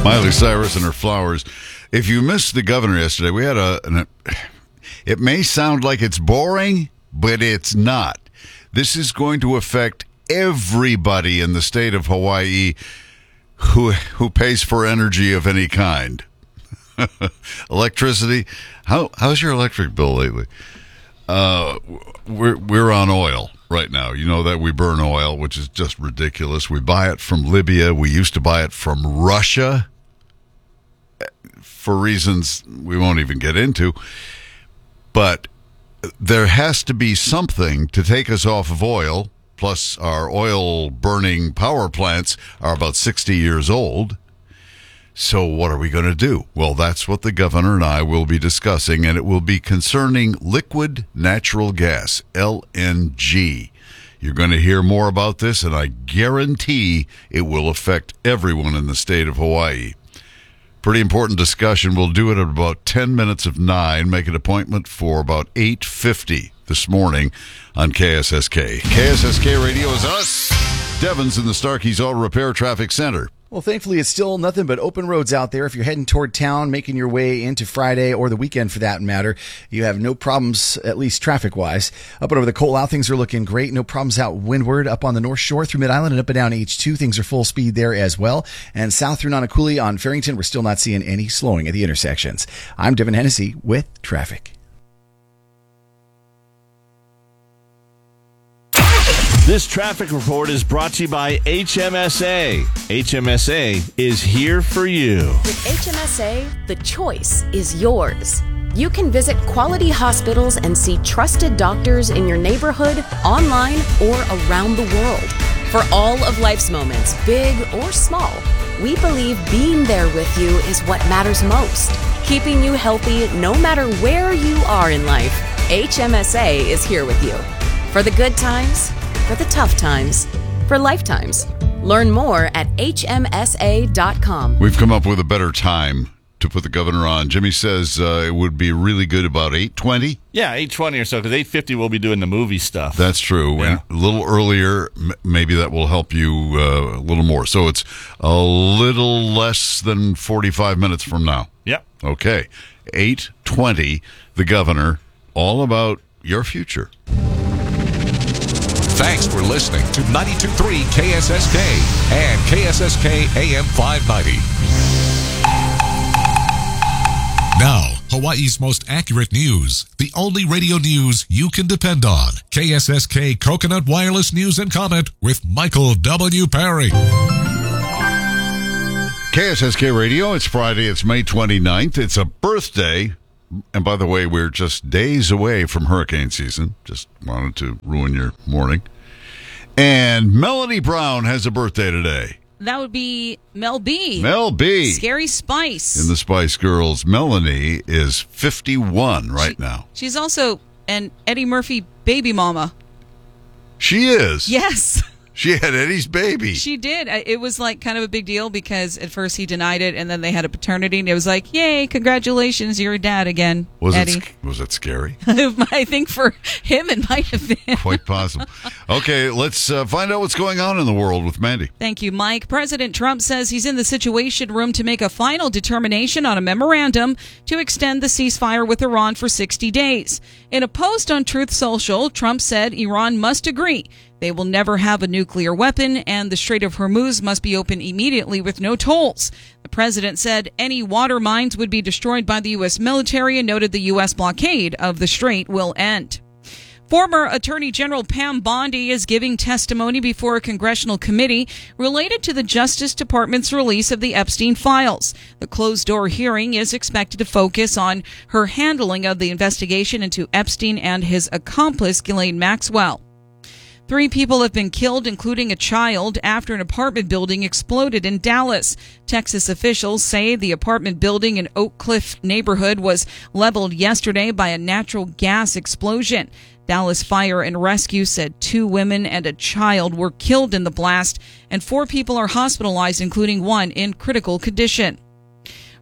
Miley Cyrus and her flowers. If you missed the governor yesterday, we had it may sound like it's boring, but it's not. This is going to affect everybody in the state of Hawaii who pays for energy of any kind. Electricity. How's your electric bill lately? We're on oil right now. You know that we burn oil, which is just ridiculous. We buy it from Libya. We used to buy it from Russia for reasons we won't even get into. But there has to be something to take us off of oil. Plus, our oil-burning power plants are about 60 years old. So what are we going to do? Well, that's what the governor and I will be discussing, and it will be concerning liquid natural gas, LNG. You're going to hear more about this, and I guarantee it will affect everyone in the state of Hawaii. Pretty important discussion. We'll do it at about 10 minutes of 9. Make an appointment for about 8:50 this morning on KSSK. KSSK Radio is us. Devon's in the Starkey's Auto Repair Traffic Center. Well, thankfully, it's still nothing but open roads out there. If you're heading toward town, making your way into Friday or the weekend for that matter, you have no problems, at least traffic-wise. Up and over the Coal, things are looking great. No problems out windward. Up on the North Shore through Mid-Island and up and down H2, things are full speed there as well. And south through Nanakuli on Farrington, we're still not seeing any slowing at the intersections. I'm Devin Hennessy with traffic. This traffic report is brought to you by HMSA. HMSA is here for you. With HMSA, the choice is yours. You can visit quality hospitals and see trusted doctors in your neighborhood, online, or around the world. For all of life's moments, big or small, we believe being there with you is what matters most. Keeping you healthy no matter where you are in life, HMSA is here with you. For the good times, for the tough times, for lifetimes. Learn more at hmsa.com. We've come up with a better time to put the governor on. Jimmy says it would be really good about 8:20. Yeah, 8:20 or so, because 8:50 we'll be doing the movie stuff. That's true. Yeah. And a little earlier, maybe that will help you a little more. So it's a little less than 45 minutes from now. Yep. Okay. 8:20, the governor, all about your future. Thanks for listening to 92.3 KSSK and KSSK AM 590. Now, Hawaii's most accurate news. The only radio news you can depend on. KSSK Coconut Wireless News and Comment with Michael W. Perry. KSSK Radio, it's Friday, it's May 29th. It's a birthday. And by the way, we're just days away from hurricane season. Just wanted to ruin your morning. And Melanie Brown has a birthday today. That would be Mel B. Mel B. Scary Spice. In the Spice Girls. Melanie is 51 now. She's also an Eddie Murphy baby mama. She is? Yes. She had Eddie's baby. She did. It was like kind of a big deal because at first he denied it, and then they had a paternity, and it was like, yay, congratulations, you're a dad again, Eddie. Was it scary? I think for him it might have been. Quite possible. Okay, let's find out what's going on in the world with Mandy. Thank you, Mike. President Trump says he's in the Situation Room to make a final determination on a memorandum to extend the ceasefire with Iran for 60 days. In a post on Truth Social, Trump said Iran must agree they will never have a nuclear weapon, and the Strait of Hormuz must be open immediately with no tolls. The president said any water mines would be destroyed by the U.S. military and noted the U.S. blockade of the strait will end. Former Attorney General Pam Bondi is giving testimony before a congressional committee related to the Justice Department's release of the Epstein files. The closed-door hearing is expected to focus on her handling of the investigation into Epstein and his accomplice, Ghislaine Maxwell. 3 people have been killed, including a child, after an apartment building exploded in Dallas. Texas officials say the apartment building in Oak Cliff neighborhood was leveled yesterday by a natural gas explosion. Dallas Fire and Rescue said 2 women and a child were killed in the blast, and 4 people are hospitalized, including 1 in critical condition.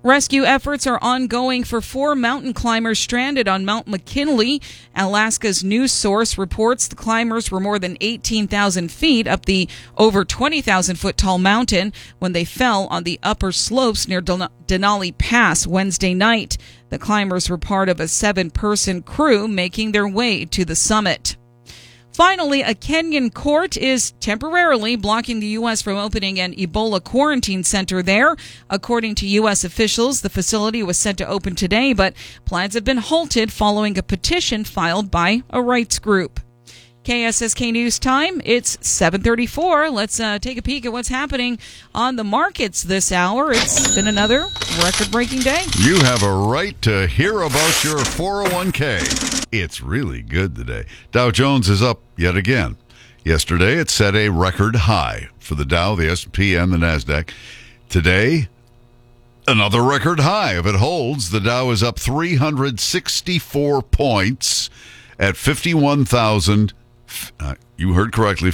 Rescue efforts are ongoing for 4 mountain climbers stranded on Mount McKinley. Alaska's news source reports the climbers were more than 18,000 feet up the over 20,000-foot tall mountain when they fell on the upper slopes near Denali Pass Wednesday night. The climbers were part of a 7-person crew making their way to the summit. Finally, a Kenyan court is temporarily blocking the U.S. from opening an Ebola quarantine center there. According to U.S. officials, the facility was set to open today, but plans have been halted following a petition filed by a rights group. KSSK News Time, it's 7:34. Let's take a peek at what's happening on the markets this hour. It's been another record-breaking day. You have a right to hear about your 401k. It's really good today. Dow Jones is up yet again. Yesterday, it set a record high for the Dow, the S&P, and the NASDAQ. Today, another record high. If it holds, the Dow is up 364 points at 51,000. You heard correctly,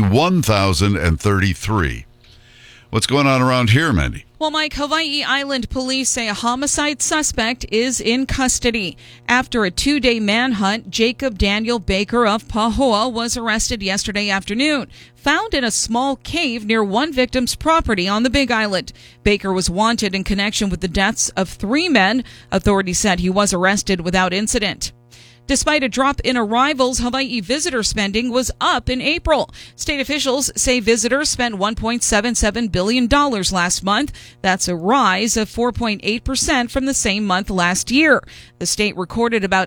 51,033. What's going on around here, Mandy? Well, Mike, Hawaii Island police say a homicide suspect is in custody. After a 2-day manhunt, Jacob Daniel Baker of Pahoa was arrested yesterday afternoon, found in a small cave near one victim's property on the Big Island. Baker was wanted in connection with the deaths of 3 men. Authorities said he was arrested without incident. Despite a drop in arrivals, Hawaii visitor spending was up in April. State officials say visitors spent $1.77 billion last month. That's a rise of 4.8% from the same month last year. The state recorded about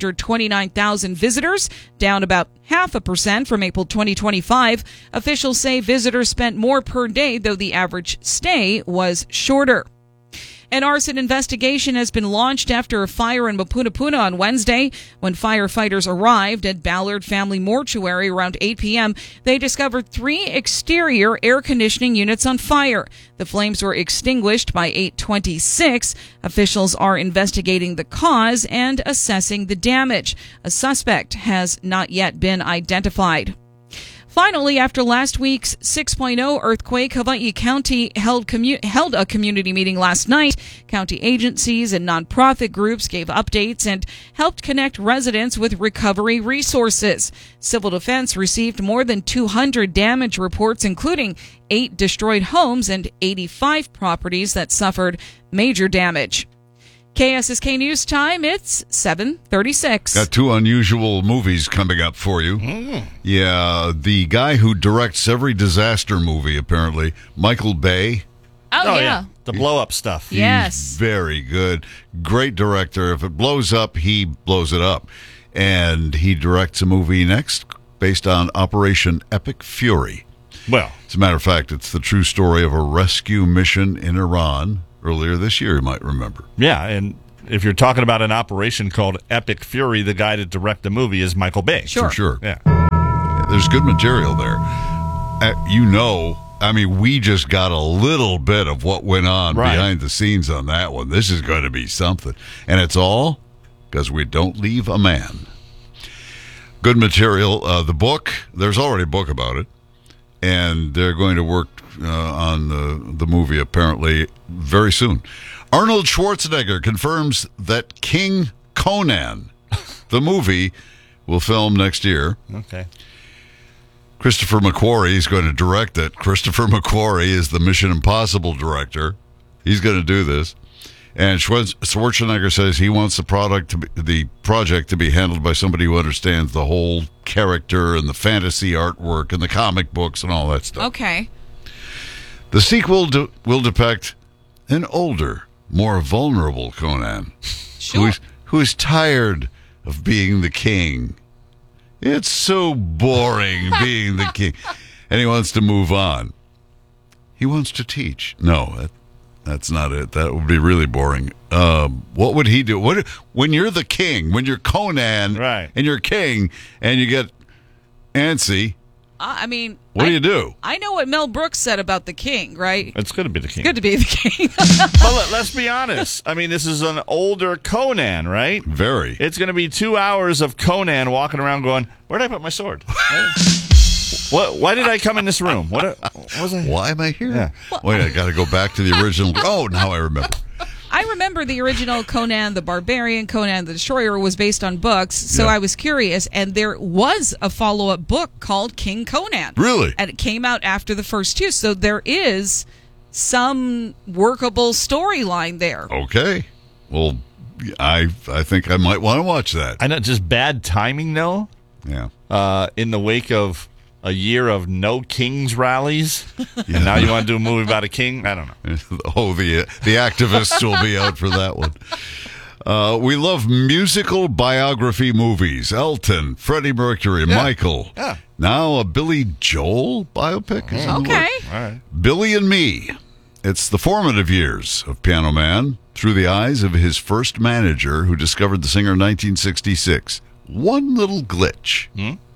829,000 visitors, down about 0.5% from April 2025. Officials say visitors spent more per day, though the average stay was shorter. An arson investigation has been launched after a fire in Mapunapuna on Wednesday. When firefighters arrived at Ballard Family Mortuary around 8 p.m., they discovered 3 exterior air conditioning units on fire. The flames were extinguished by 8:26. Officials are investigating the cause and assessing the damage. A suspect has not yet been identified. Finally, after last week's 6.0 earthquake, Hawaii County held a community meeting last night. County agencies and nonprofit groups gave updates and helped connect residents with recovery resources. Civil Defense received more than 200 damage reports, including 8 destroyed homes and 85 properties that suffered major damage. KSSK News Time, it's 7:36. Got 2 unusual movies coming up for you. Yeah, the guy who directs every disaster movie, apparently, Michael Bay. Oh, yeah. The blow-up stuff. Yes. Very good. Great director. If it blows up, he blows it up. And he directs a movie next based on Operation Epic Fury. Well, as a matter of fact, it's the true story of a rescue mission in Iran earlier this year, you might remember. yeah, and if you're talking about an operation called Epic Fury, the guy to direct the movie is Michael Bay. Sure. For sure. Yeah. There's good material there. We just got a little bit of what went on behind the scenes on that one. This is going to be something. And it's all because we don't leave a man. Good material. The book, there's already a book about it. And they're going to work on the movie, apparently, very soon. Arnold Schwarzenegger confirms that King Conan, the movie, will film next year. Okay. Christopher McQuarrie is going to direct it. Christopher McQuarrie is the Mission Impossible director. He's going to do this. And Schwarzenegger says he wants the project to be handled by somebody who understands the whole character and the fantasy artwork and the comic books and all that stuff. Okay. The sequel will depict an older, more vulnerable Conan, Sure. who is tired of being the king. It's so boring being the king. And he wants to move on. He wants to teach. No, that's not it. That would be really boring. What would he do? When you're the king, when you're Conan, right, and you're king, and you get antsy, what do you do? I know what Mel Brooks said about the king, right? It's good to be the king. Good to be the king. Well, let's be honest. This is an older Conan, right? Very. It's going to be 2 hours of Conan walking around going, where did I put my sword? Why did I come in this room? What was I? Why am I here? Yeah. Wait, I got to go back to the original. Oh, now I remember. I remember the original Conan the Barbarian, Conan the Destroyer was based on books, so Yeah. I was curious, and there was a follow-up book called King Conan. Really? And it came out after the first two, so there is some workable storyline there. Okay. Well, I think I might want to watch that. I know, just bad timing, though, Yeah. in the wake of a year of no Kings rallies. And now you want to do a movie about a king? I don't know. Oh, the activists will be out for that one. We love musical biography movies. Elton, Freddie Mercury, Michael. Yeah. Now a Billy Joel biopic. Is in the Okay. works. All right. Billy and Me. It's the formative years of Piano Man through the eyes of his first manager who discovered the singer in 1966. One little glitch.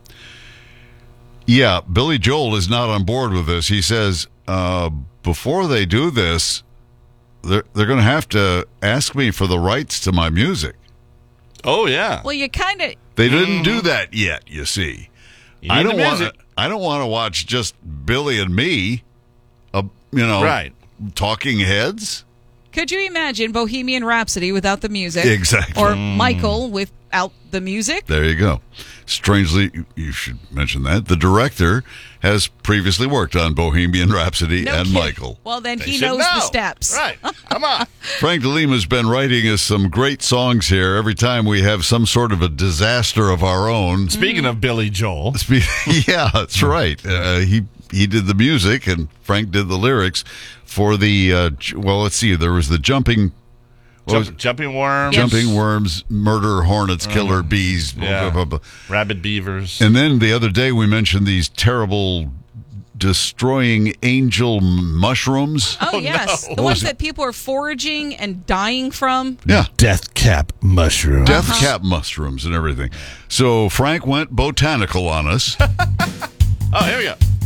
Yeah, Billy Joel is not on board with this. He says, before they do this, they're going to have to ask me for the rights to my music. Oh, yeah. Well, you kind of... They didn't do that yet, you see. You I need don't the want music. I don't want to watch just Billy and Me, Right. talking heads. Could you imagine Bohemian Rhapsody without the music? Exactly. Or Michael without the music? There you go. Strangely, you should mention that the director has previously worked on Bohemian Rhapsody No and kidding. Michael. Well, then They he should knows know. the steps. Right. Come on. Frank DeLima's been writing us some great songs here. Every time we have some sort of a disaster of our own. Speaking of Billy Joel. Yeah, that's right. He did the music and Frank did the lyrics for the. Let's see. There was the jumping Jumping worms. jumping worms, murder hornets, killer bees, Yeah. blah, blah, blah. Rabid beavers. And then the other day we mentioned these terrible destroying angel mushrooms. Oh, yes. The ones that people are foraging and dying from. Yeah. Death cap mushroom. Death cap mushrooms and everything. So Frank went botanical on us. Oh, here we go.